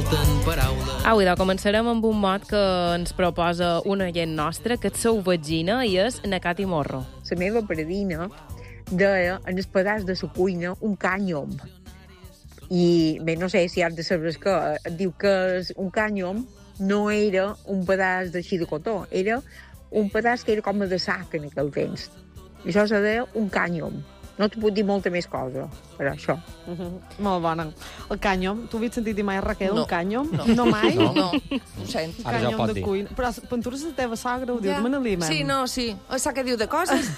falten paraules. Au, idò, començarem amb un mot que ens proposa una gent nostra, que és seu vagina, i és Nacati Morro. La meva predina deia en el pedaç de la cuina un cànyom. I bé, no sé si has de saber que diu que un cànyom no era un pedaç d'així de cotó, era un pedaç que era com de sac en aquell temps. I això se deia un cànyom. No t'ho puc dir molta més cosa, però això. Molt bona. El cànyom, tu havies sentit dir mai, Raquel, No. un cànyom? No. No mai? No, ho sento. Un Ara ja ho cànyom pot de dir. cuina. Però Pentures la teva sogra ho diu, Ja. demanar-li, mem. Sí, no, sí. Sap què diu de coses?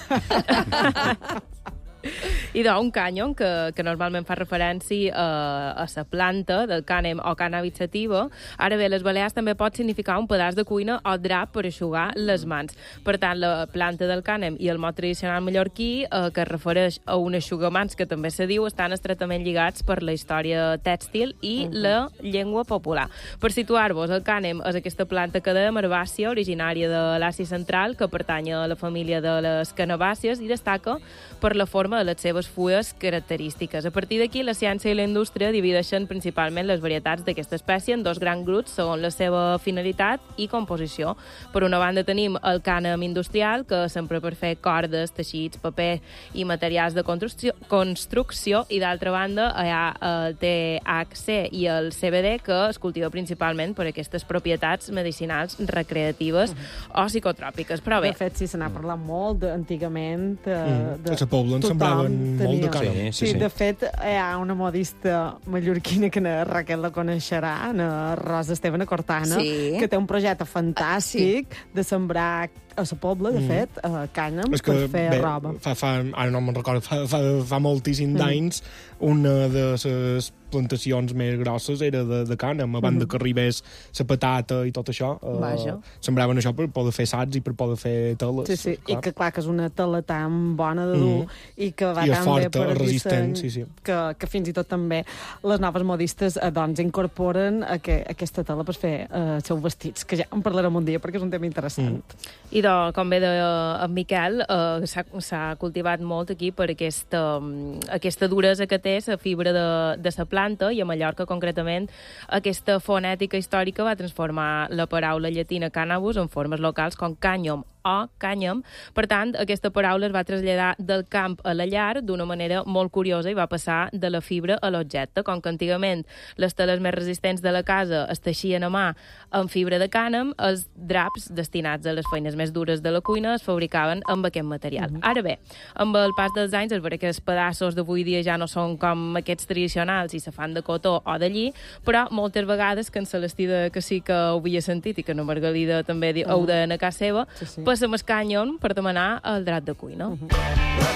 Idò, un cànyom que normalment fa referència a la planta del cànem o cannabis sativa. Ara bé, les Balears també pot significar un pedaç de cuina o drap per eixugar les mans. Per tant, la planta del cànem i el mot tradicional mallorquí, que es refereix a un eixugamans, que també se diu, estan estretament lligats per la història tèxtil i la llengua popular. Per situar-vos, el cànem és aquesta planta que dèiem herbàcia, originària de l'Àsia Central, que pertany a la família de les canabàcies i destaca per la forma de les seves fulles característiques. A partir d'aquí, la ciència i la indústria divideixen principalment les varietats d'aquesta espècie en dos grans grups segons la seva finalitat i composició. Per una banda tenim el cànem industrial, que s'empra per fer cordes, teixits, paper i materials de construcció, i d'altra banda hi ha el THC i el CBD, que es cultiva principalment per aquestes propietats medicinals, recreatives o psicotròpiques. Però bé, De fet, sí, se n'ha parlat molt antigament. A la Pobla en sembraven molt de cànem. Sí, de fet, hi ha una modista mallorquina que la Raquel la coneixerà, la Rosa Esteban Cortana, Sí. que té un projecte fantàstic de sembrar a la Pobla, de fet, cànem, És que, per fer roba. ara no me'n recordo, fa moltíssims d'anys, una de les plantacions més grosses era de cànem, abans de que arribés la patata i tot això. Vaja. Sembraven això per poder fer sacs i per poder fer teles. Sí, sí, clar. i que clar que és una tela tan bona de dur i que va I és tan forta, bé per el resistent, disseny, sí. que fins i tot també les noves modistes doncs incorporen aquesta tela per fer els seus vestits, que ja en parlarem un dia perquè és un tema interessant. i com bé deia en Miquel, s'ha cultivat molt aquí per aquesta duresa que té la fibra de la planta, i a Mallorca concretament aquesta fonètica històrica va transformar la paraula llatina cannabis en formes locals com cànyom o cànyam. Per tant, aquesta paraula es va traslladar del camp a la llar d'una manera molt curiosa i va passar de la fibra a l'objecte. Com que antigament les teles més resistents de la casa es teixien a mà amb fibra de cànem, els draps destinats a les feines més dures de la cuina es fabricaven amb aquest material. Ara bé, amb el pas dels anys es veurà que els pedaços d'avui dia ja no són com aquests tradicionals i se fan de cotó o de lli, però moltes vegades, que en Celestí que sí que ho havia sentit i que na Margalida també ho deia a casa seva, Sí, sí. passem el cànyam per demanar el drap de cuina.